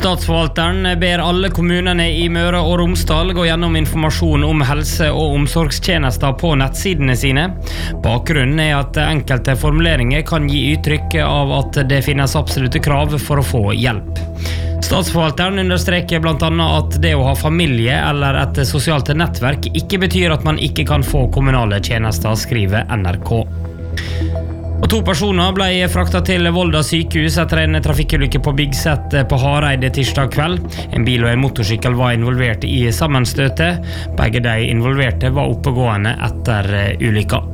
Statsforvalteren ber alle kommunene i Møre og Romsdal gå gjennom informasjon om helse- og omsorgstjenester på nettsidene sine. Bakgrunnen at enkelte formuleringer kan gi uttrykk av at det finnes absolutte krav for å få hjelp. Statsforvalteren understreker blant annet at det å ha familie eller et sosialt nettverk ikke betyr at man ikke kan få kommunale tjenester, skriver NRK. Og 2 personer ble fraktet til Volda sykehus etter en trafikkulykke på Bigset på Hareide tirsdag kveld. En bil og en motorsykkel var involvert i sammenstøtet. Begge de involverte var oppegående etter ulykka.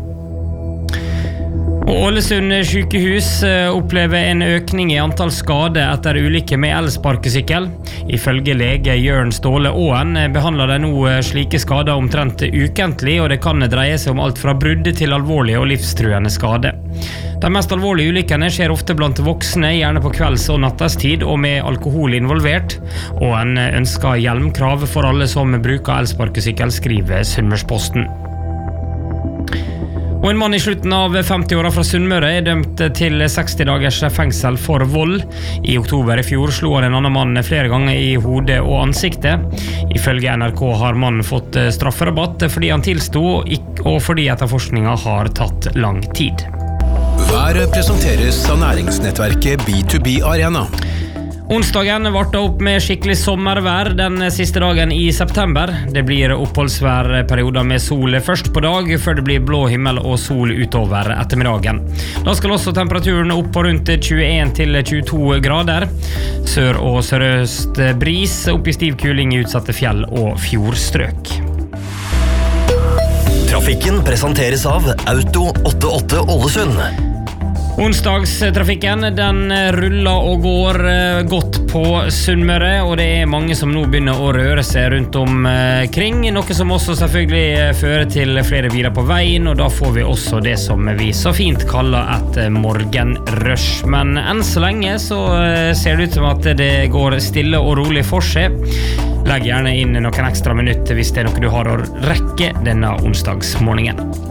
Og Ålesund sykehus opplever en økning i antall skader etter ulykke med elsparkesykkel. Ifølge lege Jørn Ståle Åen behandler de nå slike skader omtrent ukentlig, og det kan dreie seg om alt fra brudd til alvorlige og livstruende skader. De mest alvorlige ulykkene skjer ofte blant voksne, gjerne på kvelds- og nattestid og med alkohol involvert. Åen ønsker hjelmkrav for alle som bruker elsparkesykkel, skriver Sunnmørsposten. Og en mann i slutten av 50-åra fra Sunnmøre er dømt til 60 dagers fengsel for vold. I oktober i fjor slo han en annen mann flere ganger i hodet og ansiktet. Ifølge NRK har mannen fått strafferabatt fordi han tilsto, og fordi etterforskningen har tatt lang tid. Været presenteres av næringsnettverket B2B Arena. Onsdagen varta opp med skikkelig sommervær den siste dagen i september. Det blir oppholdsværperioder med sol først på dag, før det blir blå himmel og sol utover ettermiddagen. Da skal også temperaturen opp på rundt 21 til 22 grader. Sør- og sørøst bris, opp i stiv kuling i utsatte fjell og fjordstrøk. Trafikken presenteres av Auto 88 Ålesund. Onsdagstrafikken den ruller og går godt på Sunnmøre, og det er mange som nå begynner å røre seg rundt omkring, noe som også selvfølgelig fører til flere biler på veien, og da får vi også det som vi så fint kaller et morgenrush. Men enn så lenge så ser det ut som at det går stille og rolig for seg. Legg gjerne inn noen ekstra minutter hvis det er noe du har å rekke denne onsdagsmorgenen.